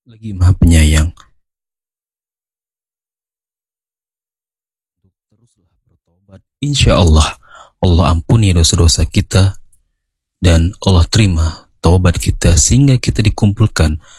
lagi Maha Penyayang. Teruslah bertobat. Insya Allah, Allah ampuni dosa-dosa kita dan Allah terima taubat kita sehingga kita dikumpulkan